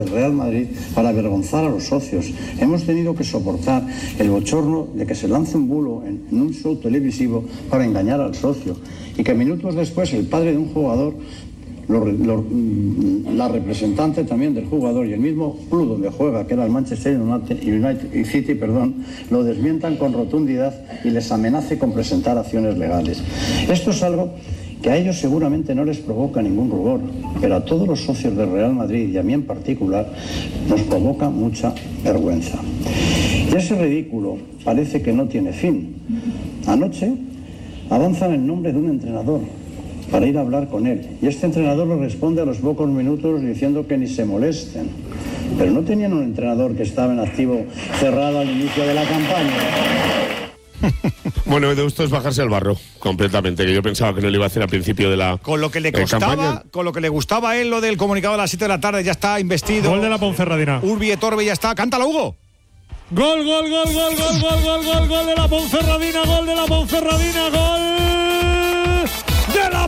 del Real Madrid para avergonzar a los socios. Hemos tenido que soportar el bochorno de que se lance un bulo en un show televisivo para engañar al socio y que minutos después el padre de un jugador, la representante también del jugador y el mismo club donde juega, que era el Manchester City, lo desmientan con rotundidad y les amenace con presentar acciones legales. Esto es algo que a ellos seguramente no les provoca ningún rubor, pero a todos los socios del Real Madrid y a mí en particular nos provoca mucha vergüenza. Y ese ridículo parece que no tiene fin. Anoche avanzan el nombre de un entrenador para ir a hablar con él, y este entrenador le responde a los pocos minutos diciendo que ni se molesten. Pero no tenían un entrenador que estaba en activo cerrado al inicio de la campaña. Bueno, de esto es bajarse al barro completamente, que yo pensaba que no lo iba a hacer al principio de la con lo que le costaba, con lo que le gustaba a él, lo del comunicado a las 7 de la tarde, ya está investido. Gol de la Ponferradina. Urbi et Orbi ya está. Cántalo, Hugo. Gol de la Ponferradina, gol de la Ponferradina, gol de la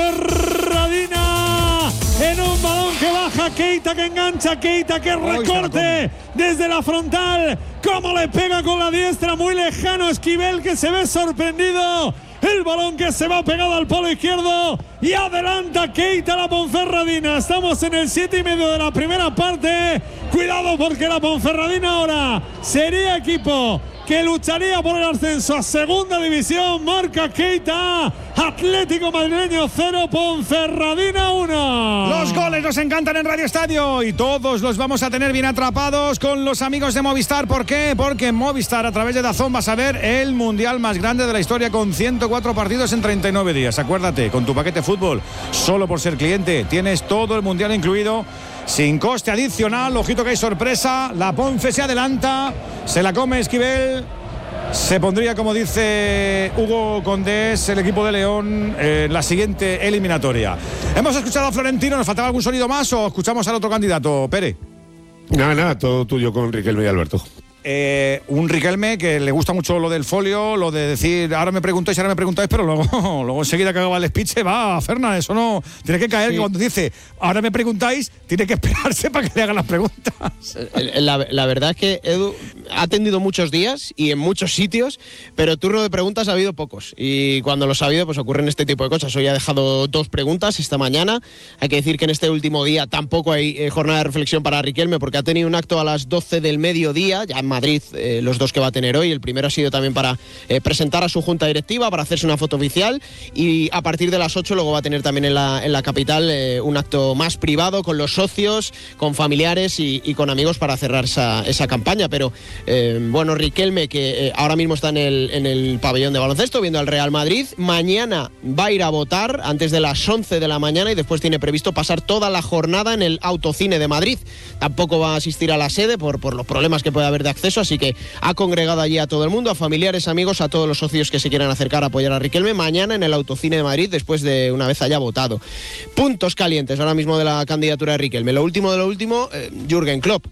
Ponferradina. En un balón que baja Keita, que engancha Keita, que recorte desde la frontal. Cómo le pega con la diestra, muy lejano Esquivel, que se ve sorprendido. El balón que se va pegado al palo izquierdo y adelanta Keita la Ponferradina. Estamos en el 7:30 de la primera parte. Cuidado porque la Ponferradina ahora sería equipo que lucharía por el ascenso a segunda división. Marca Keita. Atlético Madrileño 0, Ponferradina 1. Los goles nos encantan en Radio Estadio y todos los vamos a tener bien atrapados con los amigos de Movistar. ¿Por qué? Porque en Movistar, a través de DAZN, vas a ver el mundial más grande de la historia con 104 partidos en 39 días. Acuérdate, con tu paquete fútbol, solo por ser cliente, tienes todo el mundial incluido, sin coste adicional. Ojito que hay sorpresa. La Ponfe se adelanta, se la come Esquivel. Se pondría, como dice Hugo Condés, el equipo de León en la siguiente eliminatoria. Hemos escuchado a Florentino. ¿Nos faltaba algún sonido más o escuchamos al otro candidato, Pere? Nada, todo tuyo con Riquelme y Alberto. Un Riquelme que le gusta mucho lo del folio, lo de decir ahora me preguntáis, pero luego enseguida que acaba el speech se va, Fernan, eso no tiene que caer, sí. Que cuando dice ahora me preguntáis, tiene que esperarse para que le hagan las preguntas. La verdad es que Edu ha atendido muchos días y en muchos sitios, pero turno de preguntas ha habido pocos, y cuando los ha habido pues ocurren este tipo de cosas. Hoy ha dejado 2 preguntas esta mañana. Hay que decir que en este último día tampoco hay jornada de reflexión para Riquelme, porque ha tenido un acto a las 12 del mediodía, ya en Madrid, los 2 que va a tener hoy. El primero ha sido también para presentar a su junta directiva, para hacerse una foto oficial, y a partir de las 8 luego va a tener también en la capital un acto más privado con los socios, con familiares y con amigos para cerrar esa campaña. Pero bueno, Riquelme, que ahora mismo está en el pabellón de baloncesto viendo al Real Madrid, mañana va a ir a votar antes de las 11 de la mañana y después tiene previsto pasar toda la jornada en el Autocine de Madrid. Tampoco va a asistir a la sede por los problemas que puede haber de acceso, así que ha congregado allí a todo el mundo, a familiares, amigos, a todos los socios que se quieran acercar a apoyar a Riquelme mañana en el Autocine de Madrid, después de una vez haya votado. Puntos calientes ahora mismo de la candidatura de Riquelme. Lo último de lo último, Jürgen Klopp.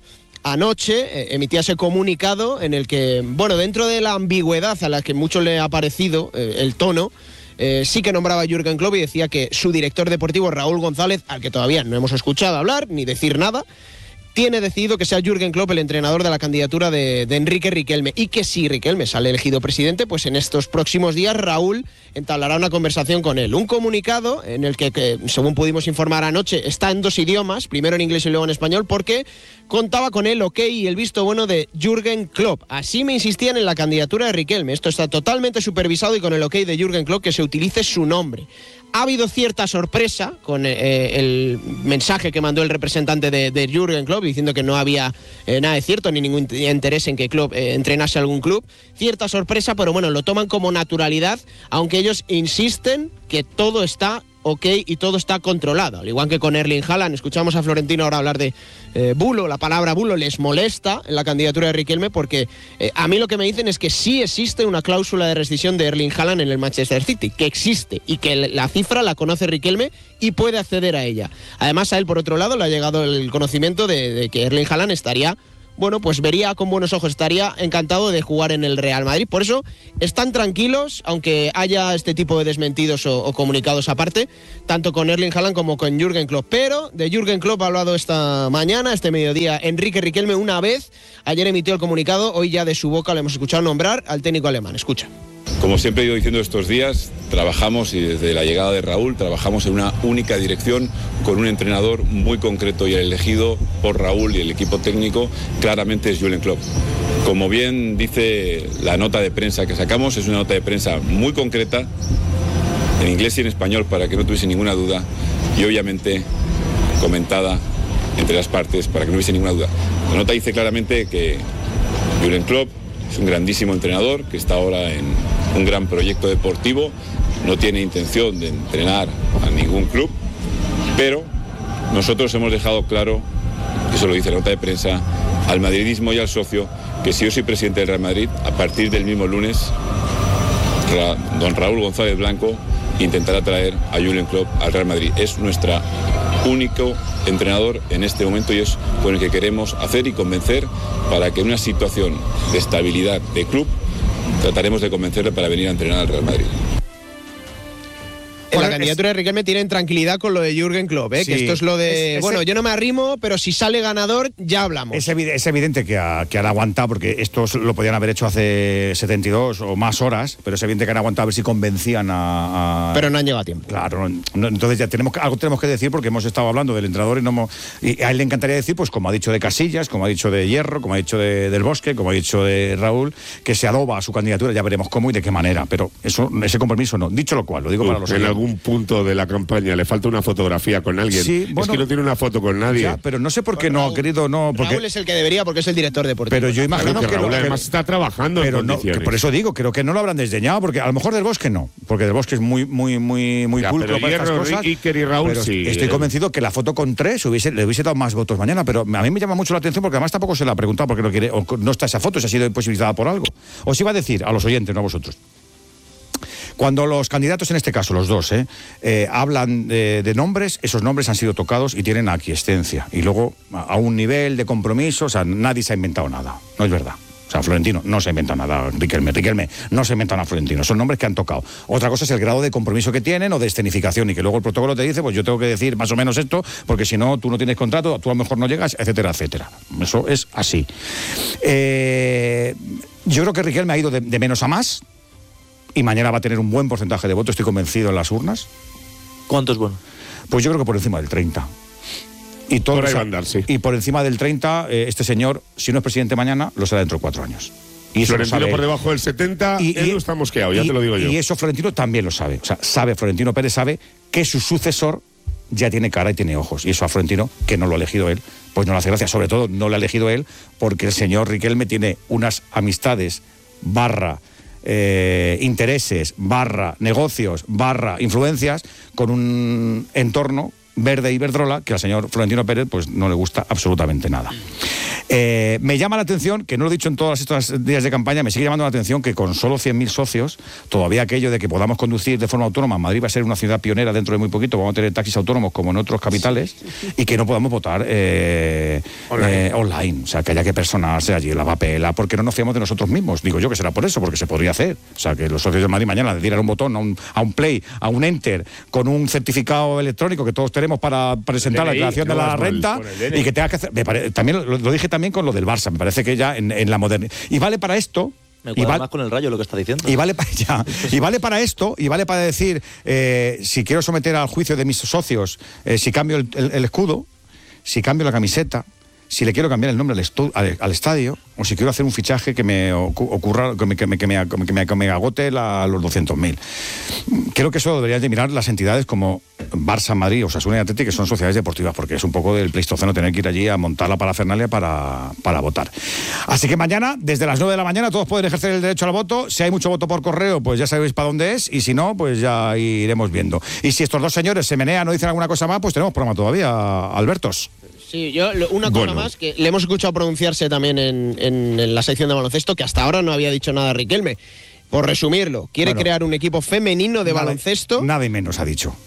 Anoche emitía ese comunicado en el que, bueno, dentro de la ambigüedad a la que mucho le ha parecido el tono, sí que nombraba a Jürgen Klopp y decía que su director deportivo, Raúl González, al que todavía no hemos escuchado hablar ni decir nada, tiene decidido que sea Jürgen Klopp el entrenador de la candidatura de Enrique Riquelme, y que si Riquelme sale elegido presidente, pues en estos próximos días Raúl entablará una conversación con él. Un comunicado en el que según pudimos informar anoche, está en 2 idiomas, primero en inglés y luego en español, porque contaba con el ok y el visto bueno de Jürgen Klopp. Así me insistían en la candidatura de Riquelme. Esto está totalmente supervisado y con el ok de Jürgen Klopp que se utilice su nombre. Ha habido cierta sorpresa con el mensaje que mandó el representante de Jürgen Klopp diciendo que no había nada de cierto ni ningún interés en que Klopp entrenase algún club. Cierta sorpresa, pero bueno, lo toman como naturalidad, aunque ellos insisten que todo está ok y todo está controlado. Al igual que con Erling Haaland, escuchamos a Florentino ahora hablar de bulo. La palabra bulo les molesta en la candidatura de Riquelme porque a mí lo que me dicen es que sí existe una cláusula de rescisión de Erling Haaland en el Manchester City, que existe y que la cifra la conoce Riquelme y puede acceder a ella. Además, a él, por otro lado, le ha llegado el conocimiento de que Erling Haaland estaría bueno, pues vería con buenos ojos, estaría encantado de jugar en el Real Madrid. Por eso están tranquilos, aunque haya este tipo de desmentidos o comunicados aparte, tanto con Erling Haaland como con Jürgen Klopp. Pero de Jürgen Klopp ha hablado esta mañana, este mediodía, Enrique Riquelme una vez. Ayer emitió el comunicado, hoy ya de su boca lo hemos escuchado nombrar al técnico alemán. Escucha. Como siempre he ido diciendo estos días, trabajamos, y desde la llegada de Raúl, trabajamos en una única dirección con un entrenador muy concreto, y el elegido por Raúl y el equipo técnico claramente es Jürgen Klopp. Como bien dice la nota de prensa que sacamos, es una nota de prensa muy concreta, en inglés y en español, para que no tuviese ninguna duda, y obviamente comentada entre las partes para que no hubiese ninguna duda. La nota dice claramente que Jürgen Klopp es un grandísimo entrenador que está ahora en un gran proyecto deportivo, no tiene intención de entrenar a ningún club, pero nosotros hemos dejado claro, eso lo dice la nota de prensa, al madridismo y al socio, que si yo soy presidente del Real Madrid, a partir del mismo lunes, don Raúl González Blanco intentará traer a Jürgen Klopp al Real Madrid. Es nuestro único entrenador en este momento y es con el que queremos hacer y convencer, para que en una situación de estabilidad de club trataremos de convencerle para venir a entrenar al Real Madrid. En la candidatura de Riquelme tienen tranquilidad con lo de Jürgen Klopp, ¿eh? Sí. Que esto es lo de, bueno, yo no me arrimo, pero si sale ganador, ya hablamos. Es evidente que han aguantado, porque esto lo podían haber hecho hace 72 o más horas, pero es evidente que han aguantado a ver si convencían a... Pero no han llegado a tiempo. Claro, entonces ya algo tenemos que decir, porque hemos estado hablando del entrenador y a él le encantaría decir, pues como ha dicho de Casillas, como ha dicho de Hierro, como ha dicho del Bosque, como ha dicho de Raúl, que se adoba a su candidatura, ya veremos cómo y de qué manera, pero ese compromiso no. Dicho lo cual, lo digo para los oyentes. Algún punto de la campaña le falta una fotografía con alguien. Sí, bueno, es que no tiene una foto con nadie. Ya, pero no sé por qué no ha querido. Porque... Raúl es el que debería, porque es el director deportivo. Pero yo imagino que Raúl además está trabajando en condiciones. Por eso digo, creo que no lo habrán desdeñado, porque a lo mejor del Bosque no, porque del Bosque es muy pulcro para estas cosas. Iker y Raúl sí. Estoy convencido que la foto con 3 le hubiese dado más votos mañana, pero a mí me llama mucho la atención, porque además tampoco se la ha preguntado porque no quiere, o no está esa foto, se ha sido imposibilitada por algo. Os iba a decir a los oyentes, no a vosotros. Cuando los candidatos, en este caso los dos, hablan de nombres, esos nombres han sido tocados y tienen aquiescencia. Y luego, a un nivel de compromiso, o sea, nadie se ha inventado nada. No es verdad. O sea, Florentino no se inventa nada, Riquelme no se inventa nada, Florentino. Son nombres que han tocado. Otra cosa es el grado de compromiso que tienen o de escenificación, y que luego el protocolo te dice, pues yo tengo que decir más o menos esto, porque si no, tú no tienes contrato, tú a lo mejor no llegas, etcétera, etcétera. Eso es así. Yo creo que Riquelme ha ido de menos a más, y mañana va a tener un buen porcentaje de votos, estoy convencido, en las urnas. ¿Cuánto es bueno? Pues yo creo que por encima del 30. Y por ahí va a andar, sí. Y por encima del 30, este señor, si no es presidente mañana, lo será dentro de 4 años. Y Florentino por debajo del 70, él no está mosqueado, ya te lo digo yo. Y eso Florentino también lo sabe. O sea, Florentino Pérez sabe que su sucesor ya tiene cara y tiene ojos. Y eso a Florentino, que no lo ha elegido él, pues no le hace gracia. Sobre todo, no lo ha elegido él porque el señor Riquelme tiene unas amistades intereses, negocios, influencias, con un entorno verde y verdrola que al señor Florentino Pérez pues no le gusta absolutamente nada. Me llama la atención, que no lo he dicho en todos estos días de campaña, me sigue llamando la atención que con solo 100.000 socios, todavía aquello de que podamos conducir de forma autónoma, Madrid va a ser una ciudad pionera dentro de muy poquito, vamos a tener taxis autónomos como en otros capitales, y que no podamos votar online, o sea, que haya que personarse allí en la papela, porque no nos fiamos de nosotros mismos. Digo yo que será por eso, porque se podría hacer. O sea, que los socios de Madrid mañana le dieran un botón a un play, a un enter, con un certificado electrónico que todos tenemos para presentar la declaración de la renta, y que tengas que hacer. También lo dije también con lo del Barça, me parece que ya en la modernidad. Y vale para esto. Me cuadra más con el Rayo lo que está diciendo. Y vale para esto, y vale para decir, si quiero someter al juicio de mis socios, si cambio el escudo, si cambio la camiseta, si le quiero cambiar el nombre al estadio, o si quiero hacer un fichaje que me ocurra, que me agote los 200.000. Creo que eso deberían de mirar las entidades como Barça, Madrid, Osasuna y Atleti, que son sociedades deportivas, porque es un poco del pleistoceno tener que ir allí a montar la parafernalia para votar. Así que mañana, desde las 9 de la mañana, todos pueden ejercer el derecho al voto. Si hay mucho voto por correo, pues ya sabéis para dónde es, y si no, pues ya iremos viendo. Y si estos dos señores se menean o dicen alguna cosa más, pues tenemos programa todavía, Albertos. Sí, una cosa más, que le hemos escuchado pronunciarse también en la sección de baloncesto, que hasta ahora no había dicho nada Riquelme. Por resumirlo, quiere crear un equipo femenino de baloncesto. Nada y menos ha dicho.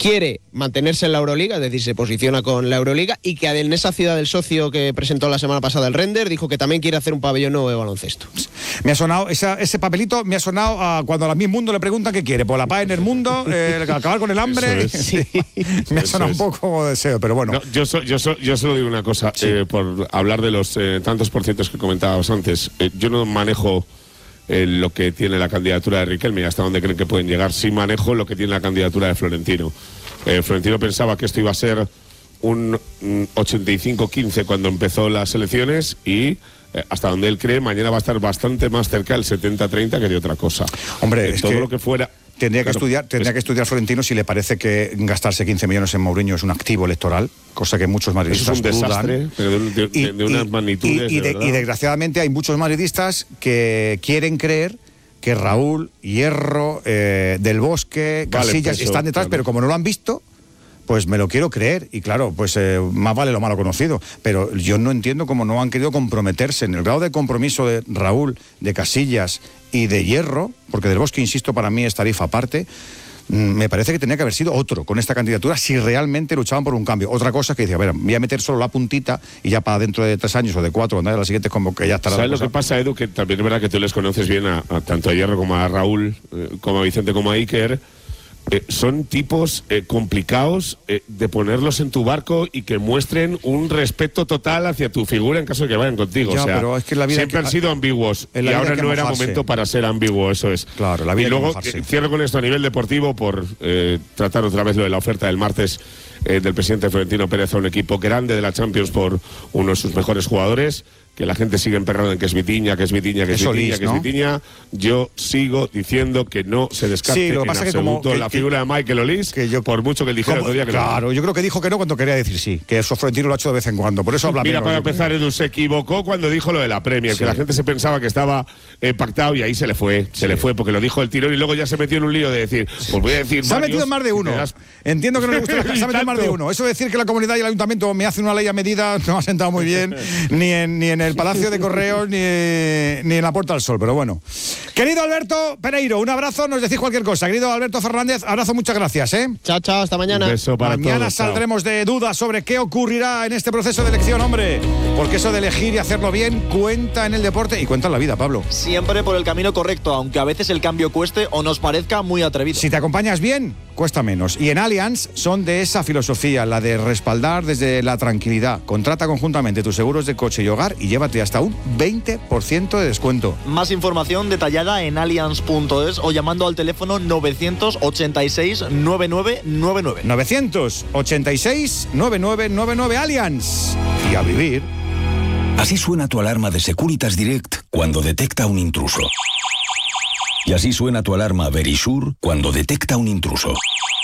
quiere mantenerse en la Euroliga, es decir, se posiciona con la Euroliga, y que en esa ciudad del socio que presentó la semana pasada el render, dijo que también quiere hacer un pabellón nuevo de baloncesto. Me ha sonado, ese papelito me ha sonado a cuando a la Miss Mundo le preguntan qué quiere, pues la paz en el mundo, acabar con el hambre. Sí. Me ha sonado un poco como deseo, pero bueno. No, yo solo digo una cosa, por hablar de los tantos porcientos que comentabas antes. Yo no manejo lo que tiene la candidatura de Riquelme y hasta dónde creen que pueden llegar. Sí manejo lo que tiene la candidatura de Florentino. Florentino pensaba que esto iba a ser un 85-15 cuando empezó las elecciones y hasta donde él cree mañana va a estar bastante más cerca del 70-30 que de otra cosa. Hombre, es todo que lo que fuera... Tendría que estudiar Florentino si le parece que gastarse 15 millones en Mourinho es un activo electoral, cosa que muchos madridistas dudan. Es un desastre, pero de unas magnitudes. Y desgraciadamente hay muchos madridistas que quieren creer que Raúl, Hierro, Del Bosque, Casillas están detrás, pero como no lo han visto, pues me lo quiero creer. Y claro, pues más vale lo malo conocido. Pero yo no entiendo cómo no han querido comprometerse en el grado de compromiso de Raúl, de Casillas y de Hierro, porque Del Bosque, insisto, para mí es tarifa aparte. Me parece que tenía que haber sido otro con esta candidatura si realmente luchaban por un cambio. Otra cosa que decía, a ver, voy a meter solo la puntita y ya para dentro de 3 años o de 4, ¿no? La siguiente como que ya estará. ¿Sabes lo que pasa, Edu? Que también es verdad que tú les conoces bien a tanto a Hierro como a Raúl, como a Vicente, como a Iker. Son tipos complicados de ponerlos en tu barco y que muestren un respeto total hacia tu figura en caso de que vayan contigo. Ya, o sea, pero es que la vida siempre han sido ambiguos y ahora no era momento para ser ambiguo, eso es. Claro, la vida. Y luego cierro con esto a nivel deportivo por tratar otra vez lo de la oferta del martes del presidente Florentino Pérez a un equipo grande de la Champions por uno de sus mejores jugadores. Que la gente sigue emperrada en que es Vitinha, que es Vitinha, que es Vitinha, que es Vitinha. Yo sigo diciendo que no se descarte en absoluto la figura de Michael Olís, por mucho que él dijera otro día que no. Claro, yo creo que dijo que no cuando quería decir sí, que eso Florentino lo ha hecho de vez en cuando, por eso habla Mira, menos, para empezar, Edu se equivocó cuando dijo lo de la Premier, que la gente se pensaba que estaba pactado y ahí se le fue, porque lo dijo el tirón y luego ya se metió en un lío de decir, pues voy a decir se ha metido en más de uno. Entiendo que no le gusta, se ha metido en más de uno. Eso de decir que la comunidad y el ayuntamiento me hace una ley a medida no ha sentado muy bien, ni en el Palacio de Correos ni en la Puerta del Sol, pero bueno. Querido Alberto Pereiro, un abrazo, nos decís cualquier cosa. Querido Alberto Fernández, abrazo, muchas gracias, ¿eh? Chao, hasta mañana. Un beso para mañana todos, saldremos de dudas sobre qué ocurrirá en este proceso de elección, hombre. Porque eso de elegir y hacerlo bien cuenta en el deporte y cuenta en la vida, Pablo. Siempre por el camino correcto, aunque a veces el cambio cueste o nos parezca muy atrevido. Si te acompañas bien, cuesta menos. Y en Allianz son de esa filosofía, la de respaldar desde la tranquilidad. Contrata conjuntamente tus seguros de coche y hogar y llévate hasta un 20% de descuento. Más información detallada en allianz.es o llamando al teléfono 986 9999. 986 9999 Allianz. Y a vivir. Así suena tu alarma de Securitas Direct cuando detecta un intruso. Y así suena tu alarma Verisure cuando detecta un intruso.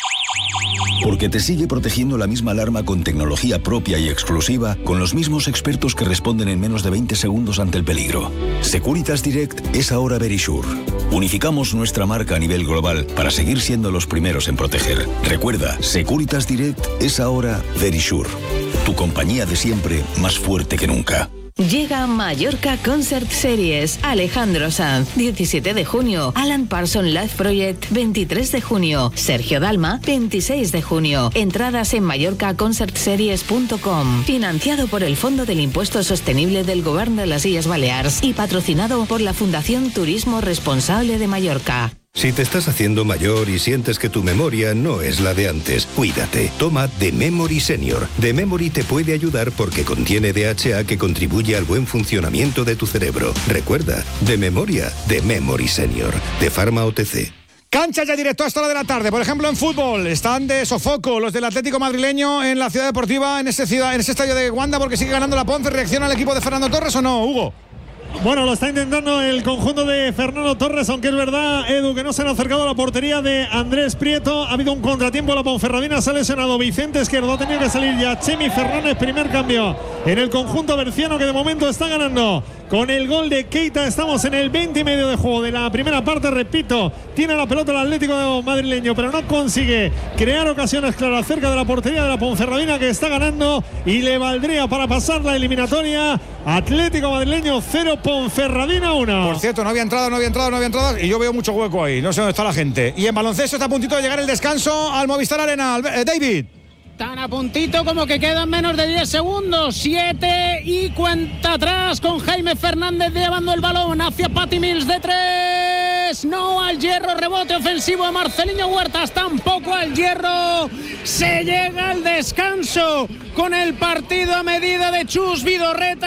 Porque te sigue protegiendo la misma alarma con tecnología propia y exclusiva, con los mismos expertos que responden en menos de 20 segundos ante el peligro. Securitas Direct es ahora Verisure. Unificamos nuestra marca a nivel global para seguir siendo los primeros en proteger. Recuerda, Securitas Direct es ahora Verisure. Tu compañía de siempre, más fuerte que nunca. Llega Mallorca Concert Series. Alejandro Sanz, 17 de junio. Alan Parsons Live Project, 23 de junio. Sergio Dalma, 26 de junio. Entradas en mallorcaconcertseries.com. Financiado por el Fondo del Impuesto Sostenible del Gobierno de las Illes Balears y patrocinado por la Fundación Turismo Responsable de Mallorca. Si te estás haciendo mayor y sientes que tu memoria no es la de antes, cuídate. Toma The Memory Senior. The Memory te puede ayudar porque contiene DHA que contribuye al buen funcionamiento de tu cerebro. Recuerda, de memoria, The Memory Senior. De Pharma OTC. Canchas ya directo a esta hora de la tarde. Por ejemplo, en fútbol están de sofoco los del Atlético madrileño en la Ciudad Deportiva, en ese estadio de Wanda, porque sigue ganando la Ponce. ¿Reacciona el equipo de Fernando Torres o no, Hugo? Bueno, lo está intentando el conjunto de Fernando Torres, aunque es verdad, Edu, que no se han acercado a la portería de Andrés Prieto. Ha habido un contratiempo, la Ponferradina se ha lesionado Vicente Izquierdo, ha tenido que salir ya Chemi Fernández, primer cambio en el conjunto berciano, que de momento está ganando con el gol de Keita. Estamos en el 20 y medio de juego de la primera parte, repito, tiene la pelota el Atlético madrileño, pero no consigue crear ocasiones claras cerca de la portería de la Ponferradina, que está ganando y le valdría para pasar la eliminatoria. Atlético madrileño 0, Ponferradina 1. Por cierto, no había entrado y yo veo mucho hueco ahí. No sé dónde está la gente. Y en baloncesto está a puntito de llegar el descanso al Movistar Arena. David. Tan a puntito como que quedan menos de 10 segundos. 7 y cuenta atrás con Jaime Fernández llevando el balón hacia Patty Mills de 3. No al hierro, rebote ofensivo a Marceliño Huertas, tampoco al hierro. Se llega al descanso con el partido a medida de Chus Vidorreta.